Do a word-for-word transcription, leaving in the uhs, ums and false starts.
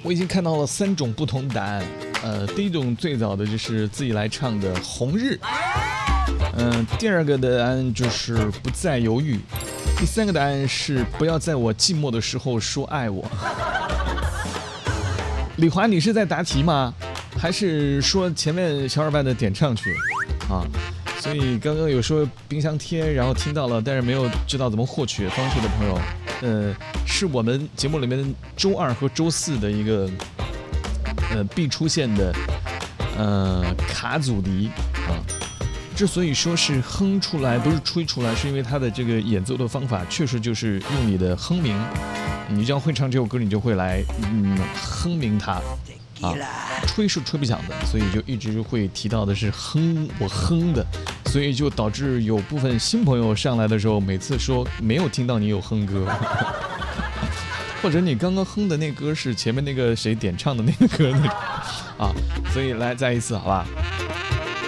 我已经看到了三种不同答案。呃，第一种最早的就是自己来唱的《红日》，嗯、呃，第二个的答案就是不再犹豫，第三个答案是不要在我寂寞的时候说爱我。李华，你是在答题吗？还是说前面小伙伴的点唱曲啊？所以刚刚有说冰箱贴，然后听到了，但是没有知道怎么获取方式的朋友，呃，是我们节目里面周二和周四的一个呃必出现的呃卡祖笛啊。之所以说是哼出来，不是吹出来，是因为它的这个演奏的方法确实就是用你的哼鸣，你只要会唱这首歌，你就会来嗯哼鸣它。啊，吹是吹不响的，所以就一直会提到的是哼，我哼的，所以就导致有部分新朋友上来的时候，每次说没有听到你有哼歌，或者你刚刚哼的那歌是前面那个谁点唱的那个歌那种啊，所以来再一次好吧。